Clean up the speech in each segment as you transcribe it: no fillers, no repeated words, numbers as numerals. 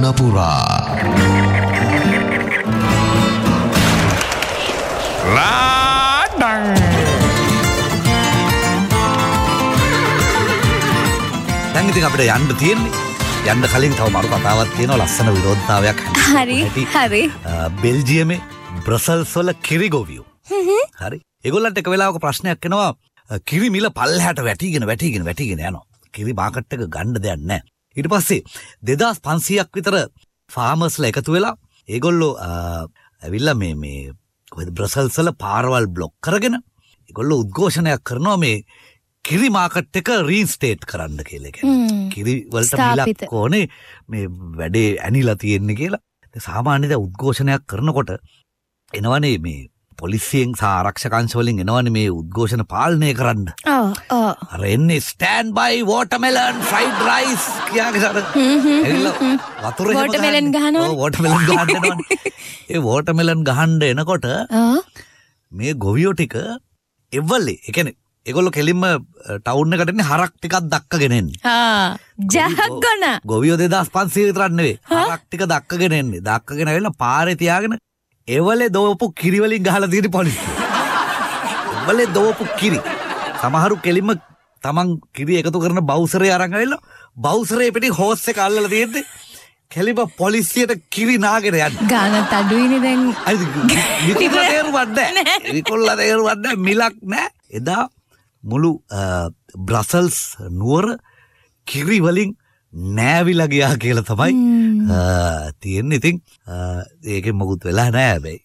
Gapura Ladang දැන් ඉතින් අපිට යන්න තියෙන්නේ යන්න කලින් තව මරු කතාවක් තියෙනවා ලස්සන විරෝධතාවයක් හරි බෙල්ජියමේ බ්‍රසල්ස් වල කිරි ගොවියෝ හරි ඒගොල්ලන්ට එක වෙලාවක ප්‍රශ්නයක් එනවා කිරි මිල පල්ලෙහාට වැටිගෙන යනවා කිරි මාකට් එක ගන්න දෙයක් නැහැ ඊට පස්සේ 2500ක් විතර ෆාමර්ස්ලා එකතු වෙලා ඒගොල්ලෝ ඇවිල්ලා මේ කොහෙද බ්‍රසල්ස් වල පාරවල් බ්ලොක් කරගෙන ඒගොල්ලෝ උද්ඝෝෂණයක් කරනවා මේ කිරි මාකට් එක රීස්ටේට් කරන්න කියලා කියන්නේ. කිරි වලට මිලක් ඕනේ මේ වැඩේ ඇනිලා තියෙන්නේ කියලා. සාමාන්‍යයෙන් උද්ඝෝෂණයක් කරනකොට එනවනේ මේ පොලිසියෙන් සහ ආරක්ෂක අංශ වලින් එනවනේ මේ උද්ඝෝෂණ පාලනය කරන්න. අර එන්නේ ස්ටෑන්ඩ් බයි වෝටර්මෙලන් ෆ්‍රයිඩ් රයිස් කියාගෙන වතුර වෝටර්මෙලන් ගහනවා. වෝටර්මෙලන් ගහන්න එනවනේ. ඒ වෝටර්මෙලන් ගහන්න එනකොට මේ ගොවියෝ ටික එවලේ ඒ කියන්නේ ඒගොල්ලෝ කෙලින්ම ටවුන් එකට එන්නේ හරක් ටිකක් දක්කගෙන එන්නේ. ජහග්ගන. ගොවියෝ 2500 විතරක් නෙවෙයි. හරක් ටික දක්කගෙන එන්නේ. දක්කගෙන ඇවිල්ලා පාරේ තියාගෙන එවලේ දෝපු කිරි වලින් ගහලා තියෙන පොලිසිය. එවලේ දෝපු කිරි. සමහරු කෙලින්ම තමන් කිරි එකතු කරන බවුසරේ අරන් ඇවිල්ලා බවුසරේ පිටින් හෝස් එක අල්ලලා තියෙන්නේ. කෙලින්ම පොලිසියට කිරි නාගෙන යන්නේ. ගානත් අඩුයිනේ දැන්. විකුල්ලා තේරුවත් නැහැ. විකුල්ලා තේරුවත් නැහැ මිලක් නැහැ. එදා මුළු බ්‍රසල්ස් නුවර කිරි වලින් නෑවිලා ගියා කියලා තමයි තියෙන්නේ. ඉතින් ඒකෙන් මොකුත් වෙලා නෑ හැබැයි.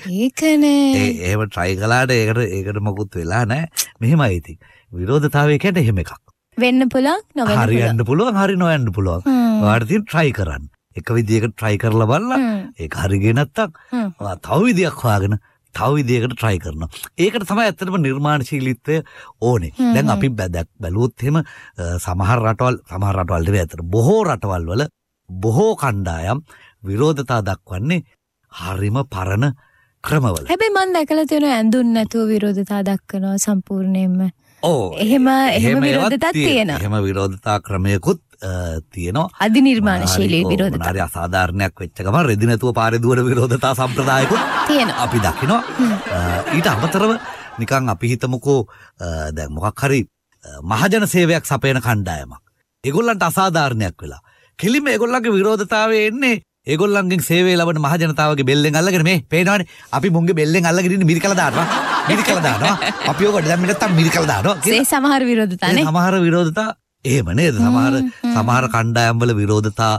ඒකනේ. එහෙම try කළාට ඒකට මොකුත් වෙලා නෑ. මෙහෙමයි ඉතින්. විරෝධතාවය කියන්නේ එහෙම එකක්. වෙන්න පුළුවන් නොවෙන්න පුළුවන්. හරියන්න පුළුවන් හරි නොයන්න පුළුවන්. ඔයාලට තියෙන try කරන්න. එක විදියකට try කරලා බලලා ඒක හරි ගියේ නැත්තම් තව විදියක් හොයාගෙන තව විදියකට try කරනවා. ඒකට තමයි ඇත්තටම නිර්මාණශීලීත්වය ඕනේ. දැන් අපි බැලුවොත් එහෙම සමහර රටවල් නෙවෙයි ඇත්තට බොහෝ රටවල් වල බොහෝ කණ්ඩායම් විරෝධතා දක්වන්නේ හරිම පරණ ක්‍රමවල. හැබැයි මම දැකලා තියෙනවා ඇඳුම් නැතුව විරෝධතා දක්වනවා සම්පූර්ණයෙන්ම. එහෙම විරෝධතාවක් තියෙනවා. එහෙම විරෝධතා ක්‍රමයකුත් තියෙනවා. අධිනිර්මාණශීලී විරෝධතා. හරි අසාධාරණයක් වෙච්ච ගමන් රෙදි නැතුව පාරේ දුවන විරෝධතා සම්ප්‍රදායකුත් තියෙනවා. අපි දකිනවා. ඊට අමතරව නිකන් අපි හිතමුකෝ දැන් මොකක් හරි මහජන සේවයක් සපයන කණ්ඩායමක්. ඒගොල්ලන්ට අසාධාරණයක් වෙලා. කෙලින්ම ඒගොල්ලන්ගේ විරෝධතාවය එන්නේ ඒගොල්ලන්ගෙන් සේවය ලබන මහජනතාවගේ බෙල්ලෙන් අල්ලගෙන මේ පේනවනේ අපි මුංගේ බෙල්ලෙන් අල්ලගෙන ඉන්නේ මිරිකලා දානවා. අපි ඔකට දැම්මේ නැත්තම් මිරිකලා දානවා. ඒ සමහර විරෝධතානේ. සමහර විරෝධතා එහෙම නේද? සමහර කණ්ඩායම් වල විරෝධතා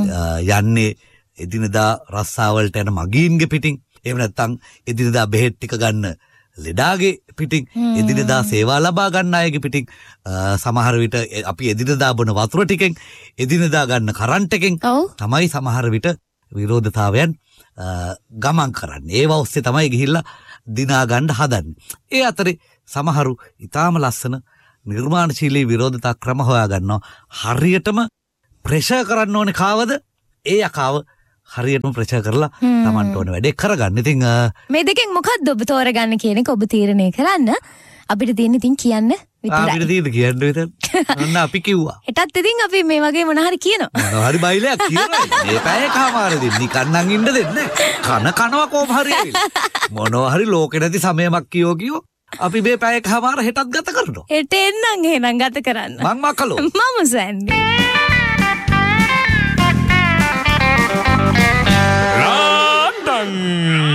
යන්නේ එදිනදා රස්සාවලට යන මගීන්ගේ පිටින්. එහෙම නැත්තම් එදිනදා බෙහෙත් ටික ගන්න ලෙඩාගේ පිටින්. එදිනදා සේවා ලබා ගන්න අයගේ පිටින්. සමහර විට අපි එදිනදා බොන වතුර ටිකෙන් එදිනදා ගන්න කරන්ට් එකෙන් තමයි සමහර විට විරෝධතාවයන් ගමන් කරන්නේ. ඒව ඔස්සේ තමයි ගිහිල්ලා දිනා ගන්න හදන්නේ. ඒ අතරේ සමහරු ඊටාම ලස්සන නිර්මාණශීලී විරෝධතා ක්‍රම හොයා ගන්නවා. හරියටම ප්‍රෙෂර් කරන්න ඕනේ කාවද? ඒ යකාව හරියටම ප්‍රෙෂර් කරලා Tamanට ඕනේ වැඩේ කරගන්න. ඉතින් මේ දෙකෙන් මොකක්ද ඔබ තෝරගන්න කියන එක ඔබ තීරණය කරන්න. අපිට තියෙන ඉතින් කියන්න විතරයි. අපිට තියෙන කියන්න විතර. ඔන්න අපි කිව්වා. හෙටත් ඉතින් අපි මේ වගේ මොන හරි කියනවා. මොන හරි බයිලයක් කියනවා. මේ පැය කමාරදී නිකන් නම් ඉන්න දෙන්නේ. කනවා කොහොම හරි මොනවා හරි ලෝකේ නැති සමයමක් කියෝ අපි මේ පැය කමාර හෙටත් ගත කරනවා. හෙට එන්නම් එහෙනම් ගත කරන්න. මං මකලෝ. මම සෑන්ඩි. Ladang